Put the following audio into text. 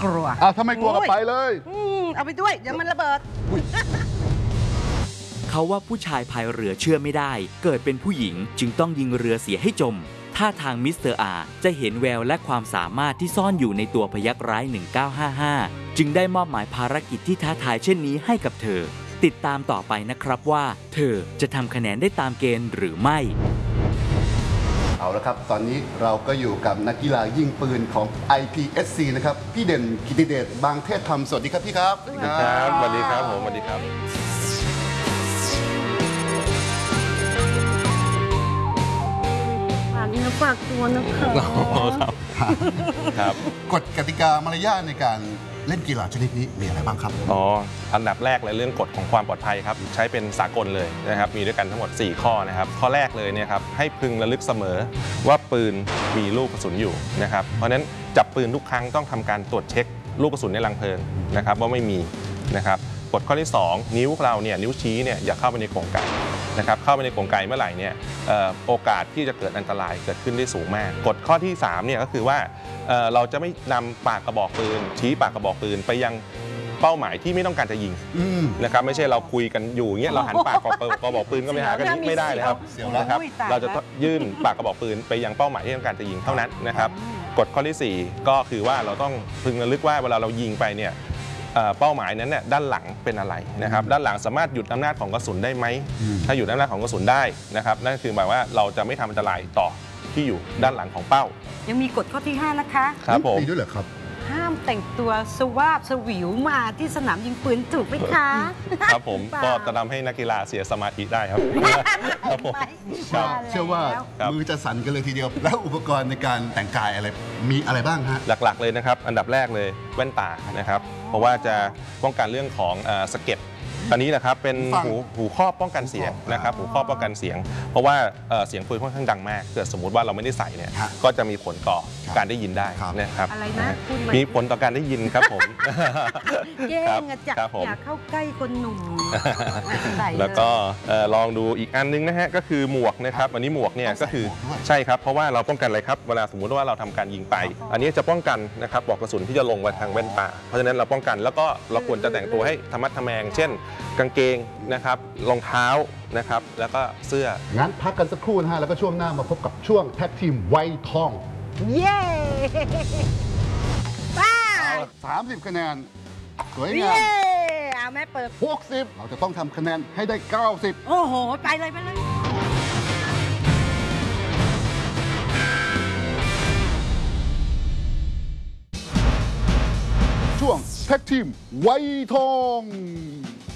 กลัวถ้าไม่กลัวก็ไปเลยเอาไปด้วยเดี๋ยวมันระเบิดเขาว่าผู้ชายพายเรือเชื่อไม่ได้เกิดเป็นผู้หญิงจึงต้องยิงเรือเสียให้จมท่าทางมิสเตอร์อาจะเห็นแววและความสามารถที่ซ่อนอยู่ในตัวพยัคฆ์ร้าย1955จึงได้มอบหมายภารกิจที่ท้าทายเช่นนี้ให้กับเธอติดตามต่อไปนะครับว่าเธอจะทำคะแนนได้ตามเกณฑ์หรือไม่เอาละครับตอนนี้เราก็อยู่กับนักกีฬายิงปืนของ IPSC นะครับพี่เด่นกิติเดชบางเทศธรรมสวัสดีครับพี่ครับสวัสดีครับสวัสดีครับผมสวัสดีครับฝากเนื้อฝากตัวนะคะครับกฎกติกามารยาทในการเล่นกีฬาชนิดนี้มีอะไรบ้างครับอันดับแรกเลยเรื่องกฎของความปลอดภัยครับใช้เป็นสากลเลยนะครับมีด้วยกันทั้งหมด4ข้อนะครับข้อแรกเลยเนี่ยครับให้พึงระลึกเสมอว่าปืนมีลูกกระสุนอยู่นะครับเพราะฉะนั้นจับปืนทุกครั้งต้องทำการตรวจเช็คลูกกระสุนในรังเพลิงนะครับว่าไม่มีนะครับกฎข้อที่2นิ้วเราเนี่ยนิ้วชี้เนี่ยอย่าเข้าไปในกรงไก่นะครับเข้าไปในกรงไก่เมื่อไหร่เนี่ยโอกาสที่จะเกิดอันตรายเกิดขึ้นได้สูงมากกฎข้อที่3เนี่ยก็คือว่าเราจะไม่นำปากกระบอกปืนชี้ปากกระบอกปืนไปยังเป้าหมายที่ไม่ต้องการจะยิงนะครับไม่ใช่เราคุยกันอยู่เงี้ยเราหันปากกระบอกปืนก็ไปหากันนี้ไม่ได้เลยครับนะครับเราจะยื่นปากกระบอกปืนไปยังเป้าหมายที่ต้องการจะยิงเท่านั้นนะครับกฎข้อที่4ก็คือว่าเราต้องพึงระลึกว่าเวลาเรายิงไปเนี่ยเป้าหมายนั้นเนี่ยด้านหลังเป็นอะไรนะครับด้านหลังสามารถหยุดอำนาจของกระสุนได้ไหมถ้าหยุดอำนาจของกระสุนได้นะครับนั่นคือหมายว่าเราจะไม่ทำอันตรายต่อที่อยู่ด้านหลังของเป้ายังมีกฎข้อที่5นะคะครับผมมีด้วยเหรอครับห้ามแต่งตัวสวาบสวิวมาที่สนามยิงปืนถูกไหมคะครับผมก็จะทำให้นักกีฬาเสียสมาธิได้ครับครับผมเชื่อว่ามือจะสั่นกันเลยทีเดียวแล้วอุปกรณ์ในการแต่งกายอะไรมีอะไรบ้างฮะหลักๆเลยนะครับอันดับแรกเลยแว่นตานะครับเพราะว่าจะป้องกันเรื่องของสะเก็ดอันนี้นะครับเป็นหูครอบป้องกันเสียงนะครับหูครอบป้องกันเสียงเพราะว่าเสียงปืนค่อนข้างดังมากเกิดสมมุติว่าเราไม่ได้ใส่เนี่ยก็จะมีผลต่อการได้ยินได้นะครับอะไรนะมีผลต่อการได้ยินครับผมแย่งจักอยากเข้าใกล้คนหนุ่มแล้วก็ลองดูอีกอันนึงนะฮะก็คือหมวกนะครับอันนี้หมวกเนี่ยก็คือใช่ครับเพราะว่าเราป้องกันอะไรครับเวลาสมมุติว่าเราทำการยิงไปอันนี้จะป้องกันนะครับปลอกกระสุนที่จะลงมาทางแว่นตาเพราะฉะนั้นเราป้องกันแล้วก็เราควรจะแต่งตัวให้ธรรมะทแมงเช่นกางเกงนะครับรองเท้านะครับแล้วก็เสื้องั้นพักกันสักครู่นะฮะแล้วก็ช่วงหน้ามาพบกับช่วงแท็กทีมไวทองเย้ป้า 30 คะแนนสวยงามเอาแม่เปิด 60เราจะต้องทำคะแนนให้ได้90 โอ้โหไปเลยไปเลยช่วงแท็กทีมไวทอง